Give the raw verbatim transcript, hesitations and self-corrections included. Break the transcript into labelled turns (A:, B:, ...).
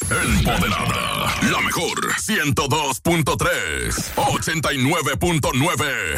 A: Empoderada. La mejor. ciento dos punto tres. ochenta y nueve punto nueve.